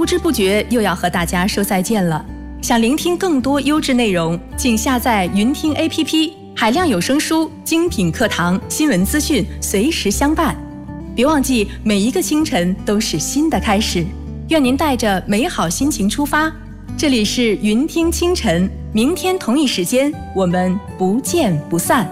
不知不觉又要和大家说再见了。想聆听更多优质内容，请下载云听 APP， 海量有声书、精品课堂、新闻资讯随时相伴。别忘记，每一个清晨都是新的开始。愿您带着美好心情出发。这里是云听清晨，明天同一时间我们不见不散。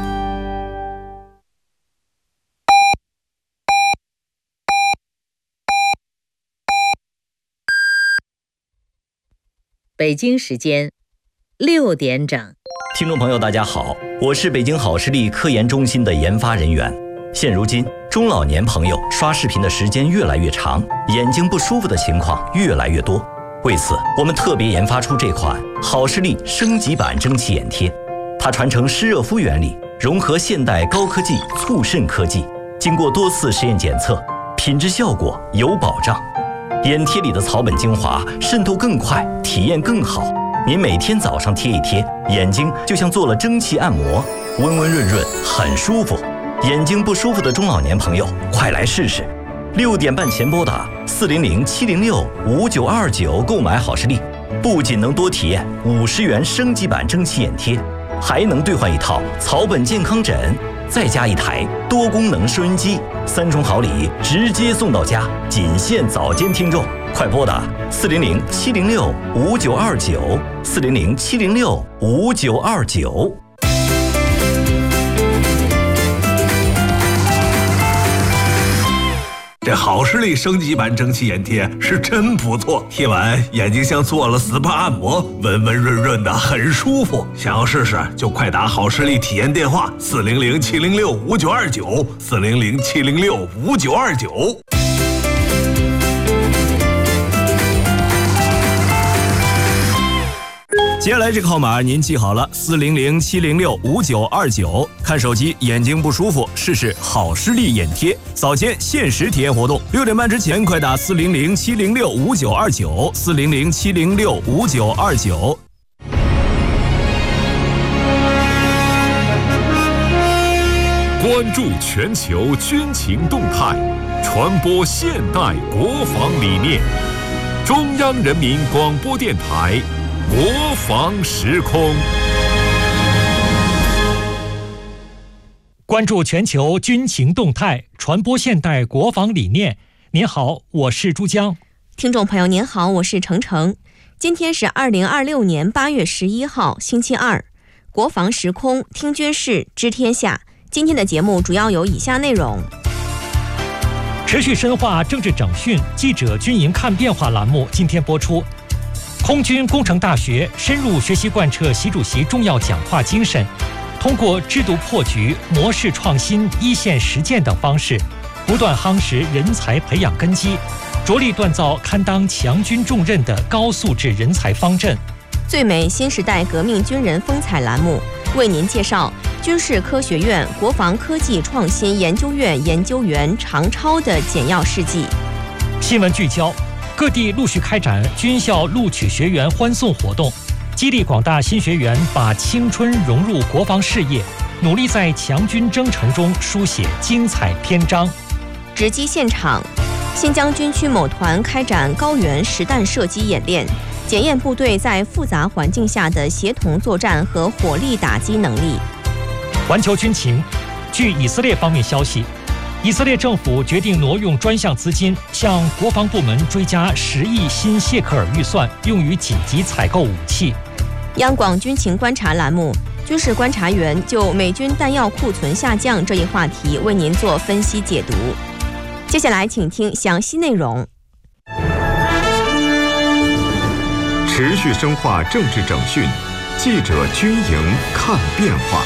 北京时间6点整。 听众朋友大家好，我是北京好视力科研中心的研发人员。现如今中老年朋友刷视频的时间越来越长，眼睛不舒服的情况越来越多。为此，我们特别研发出这款好视力升级版蒸汽眼贴。它传承湿热敷原理，融合现代高科技促渗科技，经过多次实验检测，品质效果有保障。眼贴里的草本精华渗透更快，体验更好。您每天早上贴一贴，眼睛就像做了蒸汽按摩，温温润润，很舒服。眼睛不舒服的中老年朋友，快来试试。6点半前拨打400-706-5929购买好视力，不仅能多体验50元升级版蒸汽眼贴，还能兑换一套草本健康枕，再加一台多功能收音机，3重好礼直接送到家，仅限早间听众。快拨打400-706-5929 400-706-5929。 这好视力升级版蒸汽眼贴是真不错，贴完眼睛像做了 SPA 按摩，温温润润的，很舒服。想要试试就快打好视力体验电话400-706-5929 400-706-5929。 接下来这个号码您记好了，400-706-5929。看手机眼睛不舒服，试试好视力眼贴，早间限时体验活动，6点半之前快打400-706-5929 400-706-5929。 关注全球军情动态，传播现代国防理念。中央人民广播电台国防时空， 关注全球军情动态，传播现代国防理念。您好，我是珠江。 听众朋友您好，我是程程。今天是2026年8月11号，星期二。国防时空，听军事，知天下。今天的节目主要有以下内容： 持续深化政治整训，记者军营看变化栏目今天播出。空军工程大学深入学习贯彻习主席重要讲话精神，通过制度破局、模式创新、一线实践等方式，不断夯实人才培养根基，着力锻造堪当强军重任的高素质人才方阵。 最美新时代革命军人风采栏目为您介绍军事科学院国防科技创新研究院研究员常超的简要事迹。 新闻聚焦。各地陆续开展军校录取学员欢送活动，激励广大新学员把青春融入国防事业，努力在强军征程中书写精彩篇章。 直击现场，新疆军区某团开展高原实弹射击演练，检验部队在复杂环境下的协同作战和火力打击能力。 环球军情，据以色列方面消息，以色列政府决定挪用专项资金，向国防部门追加10亿新谢克尔预算，用于紧急采购武器。 央广军情观察栏目，军事观察员就美军弹药库存下降这一话题为您做分析解读。接下来请听详细内容。 持续深化政治整训，记者军营看变化。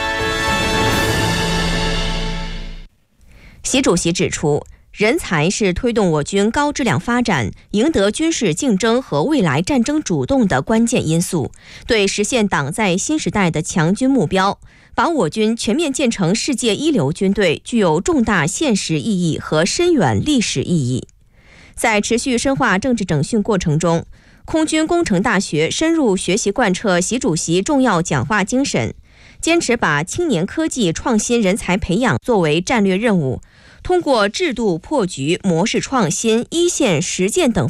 习主席指出，人才是推动我军高质量发展、赢得军事竞争和未来战争主动的关键因素，对实现党在新时代的强军目标，把我军全面建成世界一流军队具有重大现实意义和深远历史意义。在持续深化政治整训过程中，空军工程大学深入学习贯彻习主席重要讲话精神，坚持把青年科技创新人才培养作为战略任务，通过制度破局、模式创新、一线实践等